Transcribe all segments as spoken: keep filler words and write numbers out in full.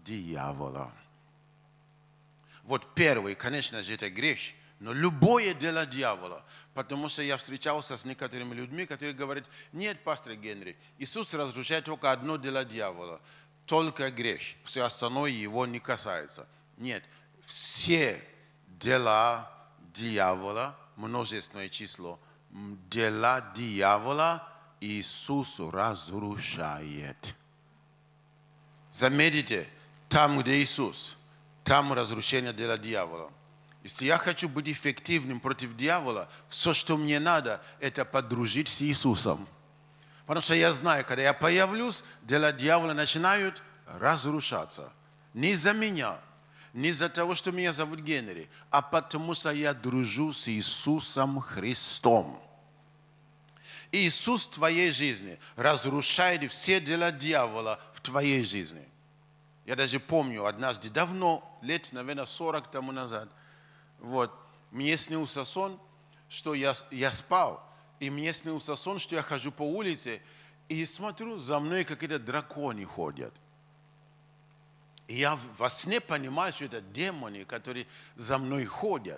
дьявола. Вот первый, конечно же, это грех, но любое дело дьявола. Потому что я встречался с некоторыми людьми, которые говорят: нет, пастор Генри, Иисус разрушает только одно дело дьявола, только грех, все остальное его не касается. Нет, все дела дьявола, множественное число, дела дьявола Иисус разрушает. Заметьте, там, где Иисус, там разрушение дела дьявола. Если я хочу быть эффективным против дьявола, все, что мне надо, это подружить с Иисусом. Потому что я знаю, когда я появлюсь, дела дьявола начинают разрушаться. Не из-за меня, не из-за того, что меня зовут Генри, а потому что я дружу с Иисусом Христом. Иисус в твоей жизни разрушает все дела дьявола в твоей жизни. Я даже помню, однажды, давно, лет, наверное, сорок тому назад, вот, мне снился сон, что я, я спал, и мне снился сон, что я хожу по улице, и смотрю, за мной какие-то драконы ходят. И я во сне понимаю, что это демоны, которые за мной ходят.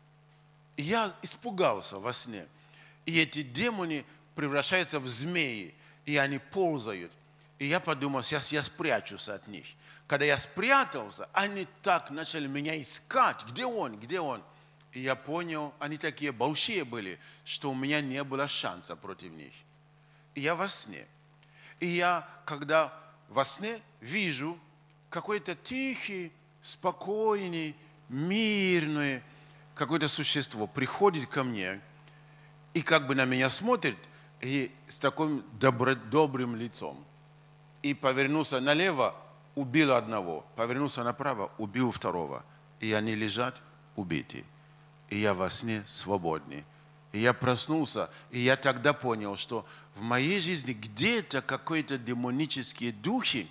И я испугался во сне. И эти демоны превращаются в змеи, и они ползают. И я подумал, сейчас я спрячусь от них. Когда я спрятался, они так начали меня искать. Где он? Где он? И я понял, они такие большие были, что у меня не было шанса против них. И я во сне. И я, когда во сне вижу какой-то тихий, спокойный, мирный, какое-то существо приходит ко мне и как бы на меня смотрит и с таким добро, добрым лицом. И повернулся налево, убил одного, повернулся направо, убил второго. И они лежат убиты. И я во сне свободный. И я проснулся, и я тогда понял, что в моей жизни где-то какие-то демонические духи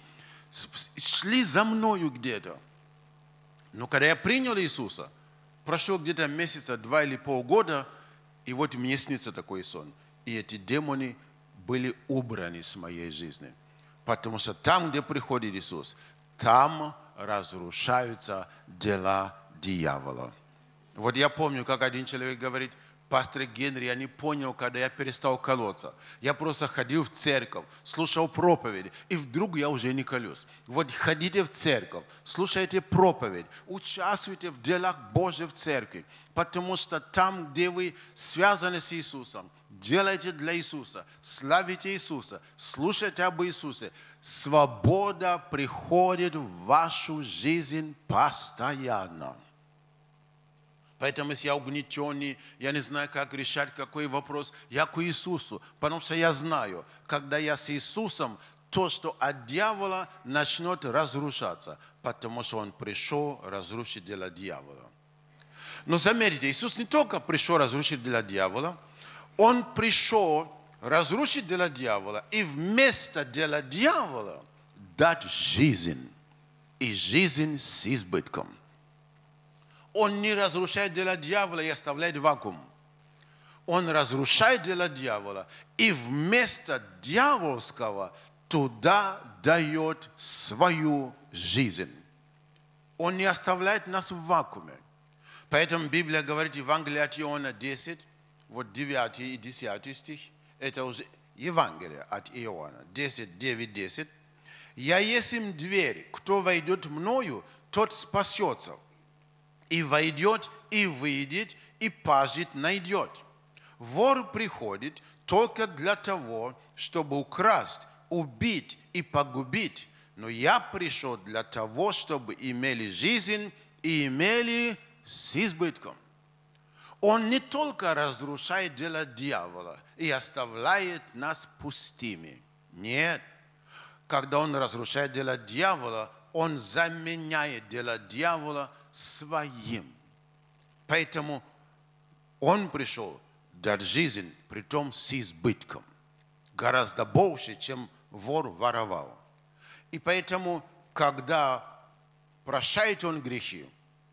шли за мною где-то. Но когда я принял Иисуса, прошло где-то месяца, два или полгода, и вот мне снится такой сон. И эти демоны были убраны с моей жизни. Потому что там, где приходит Иисус, там разрушаются дела дьявола. Вот я помню, как один человек говорит: пастор Генри, я не понял, когда я перестал колоться. Я просто ходил в церковь, слушал проповеди, и вдруг я уже не колюсь. Вот ходите в церковь, слушайте проповедь, участвуйте в делах Божьих в церкви, потому что там, где вы связаны с Иисусом, делайте для Иисуса, славите Иисуса, слушайте об Иисусе, свобода приходит в вашу жизнь постоянно. Поэтому, если я угнетенный, я не знаю, как решать какой вопрос, я к Иисусу. Потому что я знаю, когда я с Иисусом, то, что от дьявола начнет разрушаться. Потому что Он пришел разрушить дела дьявола. Но заметьте, Иисус не только пришел разрушить дела дьявола, Он пришел разрушить дела дьявола и вместо дела дьявола дать жизнь. И жизнь с избытком. Он не разрушает дела дьявола и оставляет вакуум. Он разрушает дела дьявола и вместо дьявольского туда дает свою жизнь. Он не оставляет нас в вакууме. Поэтому Библия говорит, Евангелие от Иоанна десять, вот девятый и десятый стих, это уже Евангелие от Иоанна, десять, девять, десять. «Я есть им дверь, кто войдет мною, тот спасется. И войдет, и выйдет, и пажит найдет. Вор приходит только для того, чтобы украсть, убить и погубить. Но я пришел для того, чтобы имели жизнь и имели с избытком». Он не только разрушает дела дьявола и оставляет нас пустыми. Нет. Когда он разрушает дела дьявола, он заменяет дела дьявола своим. Поэтому он пришел дать жизнь, притом с избытком. Гораздо больше, чем вор воровал. И поэтому, когда прощает он грехи,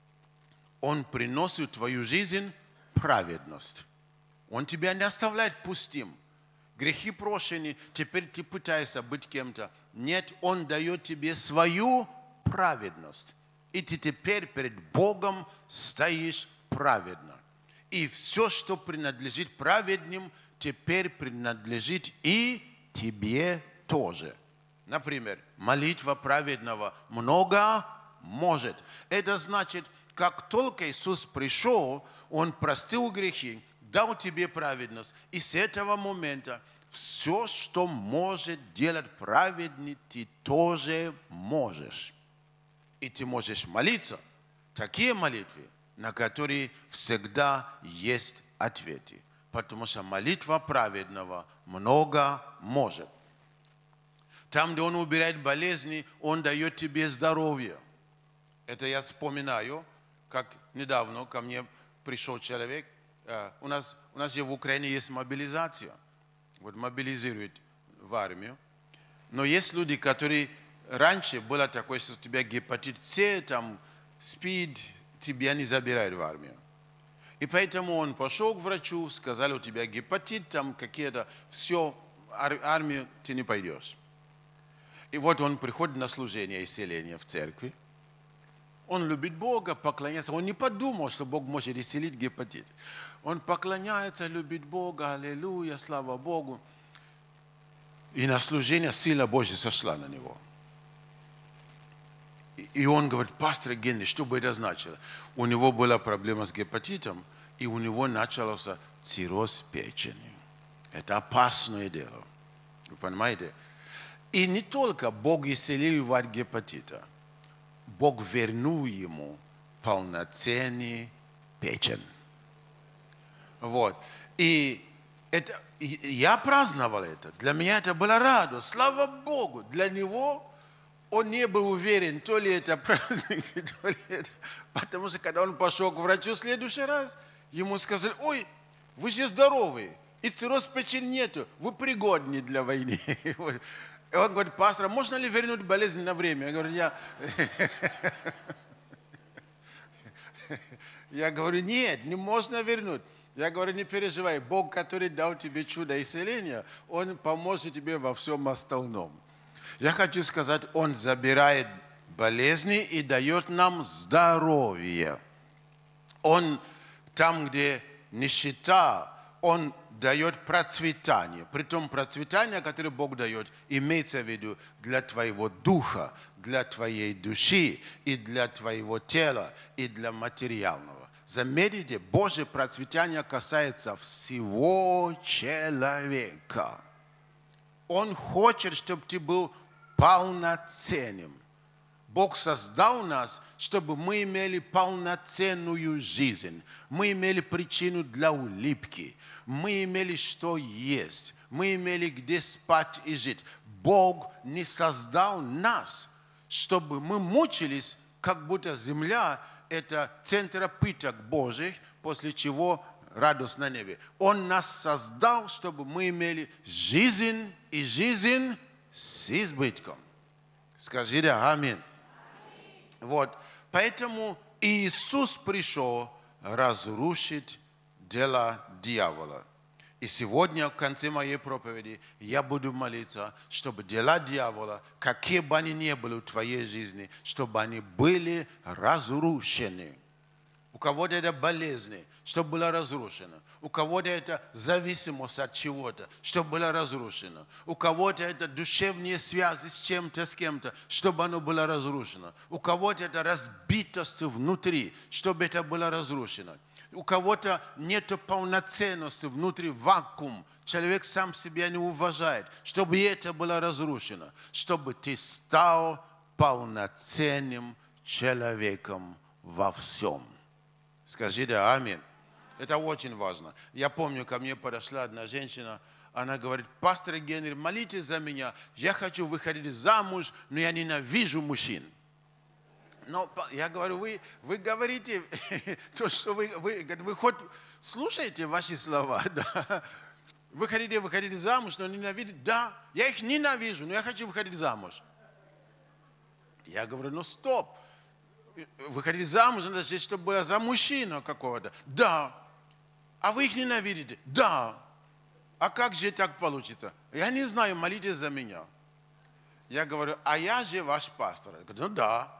он приносит в твою жизнь праведность. Он тебя не оставляет пустым. Грехи прощены, теперь ты пытаешься быть кем-то. Нет, он дает тебе свою праведность. И ты теперь перед Богом стоишь праведно. И все, что принадлежит праведным, теперь принадлежит и тебе тоже. Например, молитва праведного много может. Это значит, как только Иисус пришел, Он простил грехи, дал тебе праведность. И с этого момента все, что может делать праведный, ты тоже можешь. И ты можешь молиться такие молитвы, на которые всегда есть ответы. Потому что молитва праведного много может. Там, где Он убирает болезни, Он дает тебе здоровье. Это я вспоминаю, как недавно ко мне пришел человек. У нас, у нас в Украине есть мобилизация. Вот мобилизируют в армию. Но есть люди, которые раньше было такое, что у тебя гепатит С, там, СПИД, тебя не забирают в армию. И поэтому он пошел к врачу, сказали, у тебя гепатит, там какие-то, все, ар- армию ты не пойдешь. И вот он приходит на служение исцеления в церкви. Он любит Бога, поклоняется. Он не подумал, что Бог может исцелить гепатит. Он поклоняется, любит Бога, аллилуйя, слава Богу. И на служение сила Божья сошла на него. И он говорит, пастор Генри, что бы это значило? У него была проблема с гепатитом, и у него начался цирроз печени. Это опасное дело. Вы понимаете? И не только Бог исцелил его от гепатита. Бог вернул ему полноценный печень. Вот. И это, и я праздновал это. Для меня это была радость. Слава Богу. Для него он не был уверен, то ли это праздник, то ли это... Потому что когда он пошел к врачу в следующий раз, ему сказали, ой, вы же здоровые, и цирроз печени нету, вы пригодны для войны. И он говорит, пастор, можно ли вернуть болезнь на время? Я говорю, я... Я говорю, нет, не можно вернуть. Я говорю, не переживай, Бог, который дал тебе чудо исцеления, Он поможет тебе во всем остальном. Я хочу сказать, Он забирает болезни и дает нам здоровье. Он там, где нищета, Он дает процветание. Притом процветание, которое Бог дает, имеется в виду для твоего духа, для твоей души, и для твоего тела, и для материального. Заметьте, Божье процветание касается всего человека. Он хочет, чтобы ты был полноценным. Бог создал нас, чтобы мы имели полноценную жизнь. Мы имели причину для улыбки. Мы имели что есть. Мы имели где спать и жить. Бог не создал нас, чтобы мы мучились, как будто земля – это центр пыток Божьих, после чего радость на небе. Он нас создал, чтобы мы имели жизнь и жизнь с избытком. Скажите аминь. Вот, поэтому Иисус пришел разрушить дела дьявола. И сегодня, в конце моей проповеди, я буду молиться, чтобы дела дьявола, какие бы они ни были в твоей жизни, чтобы они были разрушены. У кого-то это болезни, чтобы было разрушено. У кого-то это зависимость от чего-то, чтобы было разрушено. У кого-то это душевные связи с чем-то, с кем-то, чтобы оно было разрушено. У кого-то это разбитость внутри, чтобы это было разрушено. У кого-то нет полноценности внутри, вакуум. Человек сам себя не уважает, чтобы это было разрушено. Чтобы ты стал полноценным человеком во всем. Скажите аминь. Это очень важно. Я помню, ко мне подошла одна женщина, она говорит, пастор Генри, молитесь за меня, я хочу выходить замуж, но я ненавижу мужчин. Но я говорю, вы, вы говорите то, что вы, вы, вы хоть слушаете ваши слова, да? Вы хотите выходить замуж, но ненавидите, да, я их ненавижу, но я хочу выходить замуж. Я говорю, ну стоп. Выходить замуж, надо, чтобы было за мужчину какого-то. Да. А вы их ненавидите? Да. А как же так получится? Я не знаю, молитесь за меня. Я говорю, а я же ваш пастор. Я говорю, ну да.